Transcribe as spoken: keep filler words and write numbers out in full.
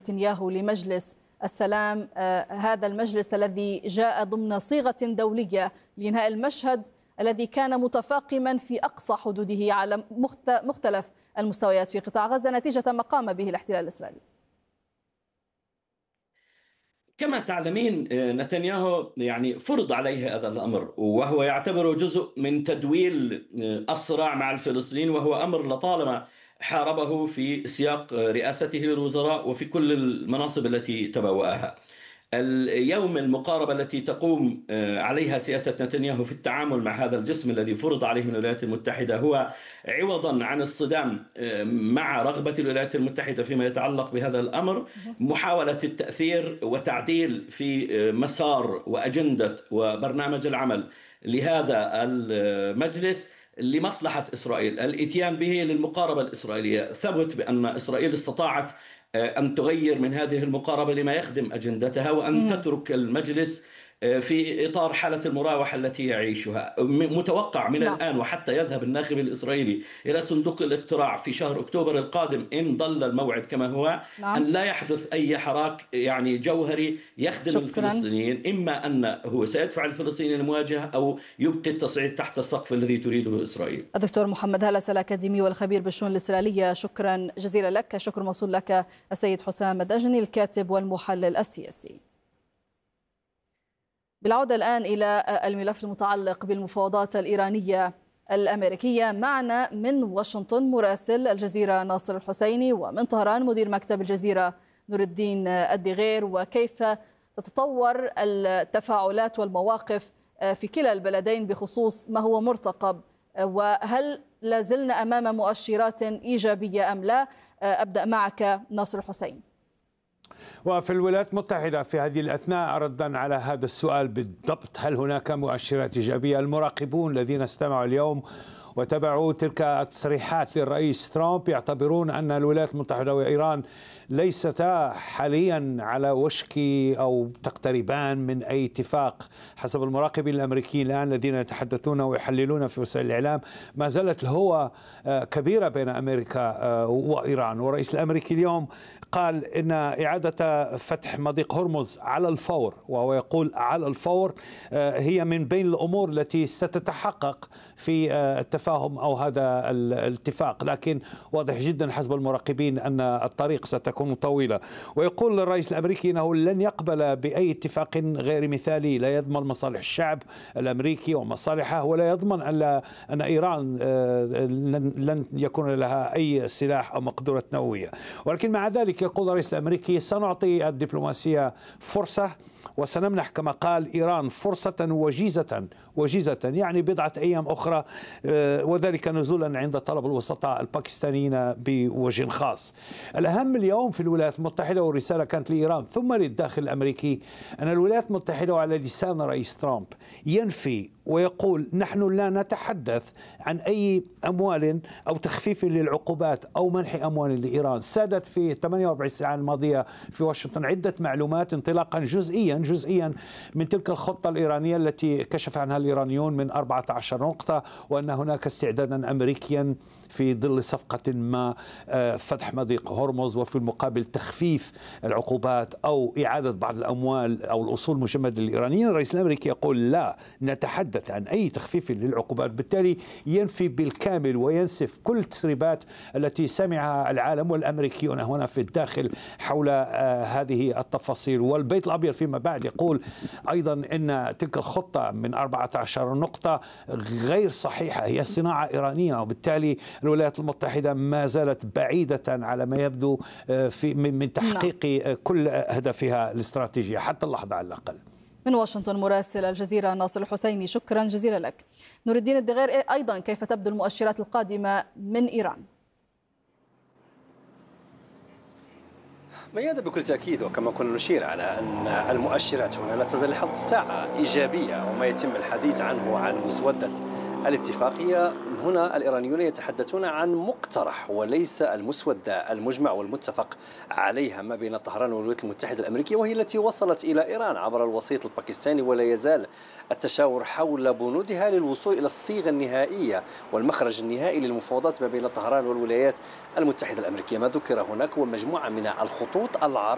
نتنياهو لمجلس السلام، آه هذا المجلس الذي جاء ضمن صيغة دولية لإنهاء المشهد الذي كان متفاقما في أقصى حدوده على مختلف المستويات في قطاع غزة نتيجة ما قام به الاحتلال الإسرائيلي. كما تعلمين نتنياهو يعني فرض عليه هذا الأمر، وهو يعتبره جزء من تدويل الصراع مع الفلسطينيين، وهو أمر لطالما حاربه في سياق رئاسته للوزراء وفي كل المناصب التي تبوأها. اليوم المقاربة التي تقوم عليها سياسة نتنياهو في التعامل مع هذا الجسم الذي فرض عليه من الولايات المتحدة هو عوضا عن الصدام مع رغبة الولايات المتحدة فيما يتعلق بهذا الأمر، محاولة التأثير وتعديل في مسار وأجندة وبرنامج العمل لهذا المجلس لمصلحة إسرائيل، الاتيان به للمقاربة الإسرائيلية. ثبت بأن إسرائيل استطاعت أن تغير من هذه المقاربة لما يخدم أجندتها، وأن تترك المجلس في إطار حالة المراوحة التي يعيشها. متوقع من لا. الآن وحتى يذهب الناخب الإسرائيلي إلى صندوق الاقتراع في شهر أكتوبر القادم إن ظل الموعد كما هو لا. أن لا يحدث أي حراك يعني جوهري يخدم شكرا. الفلسطينيين، إما أنه سيدفع الفلسطينيين للمواجهة أو يبقي التصعيد تحت السقف الذي تريده إسرائيل. الدكتور محمد هلس الأكاديمي والخبير بالشؤون الإسرائيلية، شكرا جزيلا لك. شكر موصول لك السيد حسام الدجني الكاتب والمحلل السياسي. بالعودة الآن إلى الملف المتعلق بالمفاوضات الإيرانية الأمريكية، معنا من واشنطن مراسل الجزيرة ناصر الحسيني، ومن طهران مدير مكتب الجزيرة نور الدين الدغير. وكيف تتطور التفاعلات والمواقف في كلا البلدين بخصوص ما هو مرتقب، وهل لازلنا أمام مؤشرات إيجابية أم لا؟ أبدأ معك ناصر الحسين. وفي الولايات المتحدة في هذه الأثناء ردا على هذا السؤال بالضبط، هل هناك مؤشرات إيجابية؟ المراقبون الذين استمعوا اليوم وتبعوا تلك التصريحات للرئيس ترامب يعتبرون أن الولايات المتحدة وإيران ليستا حاليا على وشك أو تقتربان من أي اتفاق. حسب المراقبين الأمريكيين الآن الذين يتحدثون ويحللون في وسائل الإعلام، ما زالت الهوة كبيرة بين أمريكا وإيران. والرئيس الأمريكي اليوم قال إن إعادة فتح مضيق هرمز على الفور، وهو يقول على الفور، هي من بين الأمور التي ستتحقق في التفاهم أو هذا الاتفاق، لكن واضح جدا حسب المراقبين أن الطريق ستكون طويلة. ويقول الرئيس الأمريكي أنه لن يقبل بأي اتفاق غير مثالي لا يضمن مصالح الشعب الأمريكي ومصالحه، ولا يضمن أن أن إيران لن يكون لها أي سلاح أو مقدرة نووية. ولكن مع ذلك يقول الرئيس الأمريكي سنعطي الدبلوماسية فرصة، وسنمنح كما قال إيران فرصة وجيزة وجيزة يعني بضعة أيام أخرى، وذلك نزولا عند طلب الوسطاء الباكستانيين بوجه خاص. الأهم اليوم في الولايات المتحدة، والرسالة كانت لإيران ثم للداخل الأمريكي، أن الولايات المتحدة وعلى لسان رئيس ترامب ينفي ويقول نحن لا نتحدث عن أي أموال أو تخفيف للعقوبات أو منح أموال لإيران. سادت في ثمانية وأربعين ساعة الماضية في واشنطن عدة معلومات انطلاقا جزئيا جزئيا من تلك الخطة الإيرانية التي كشف عنها الإيرانيون من أربعة عشر نقطة، وأن هناك استعدادا أمريكيا في ظل صفقة ما فتح مضيق هرمز، وفي المقابل تخفيف العقوبات أو إعادة بعض الأموال أو الأصول المجمدة للإيرانيين. الرئيس الأمريكي يقول لا نتحدث عن أي تخفيف للعقوبات، بالتالي ينفي بالكامل وينسف كل التسريبات التي سمعها العالم والأمريكيون هنا في الداخل حول هذه التفاصيل. والبيت الأبيض فيما بعد يقول أيضا أن تلك الخطة من أربعة عشر نقطة غير صحيحة، هي صناعة إيرانية، وبالتالي الولايات المتحدة ما زالت بعيدة على ما يبدو في من تحقيق كل أهدافها الاستراتيجية حتى اللحظة على الأقل. من واشنطن مراسل الجزيرة ناصر الحسيني، شكرا جزيلا لك. نور الدين الدغير، أيضا كيف تبدو المؤشرات القادمة من إيران؟ ميادة بكل تأكيد، وكما كنا نشير على أن المؤشرات هنا لا تزال لحد الساعة إيجابية، وما يتم الحديث عنه عن مسودة الاتفاقية هنا الإيرانيون يتحدثون عن مقترح وليس المسودة المجمع والمتفق عليها ما بين طهران والولايات المتحدة الأمريكية، وهي التي وصلت إلى إيران عبر الوسيط الباكستاني، ولا يزال التشاور حول بنودها للوصول إلى الصيغة النهائية والمخرج النهائي للمفاوضات ما بين طهران والولايات المتحدة الأمريكية. ما ذكر هناك هو مجموعة من الخطوط العرض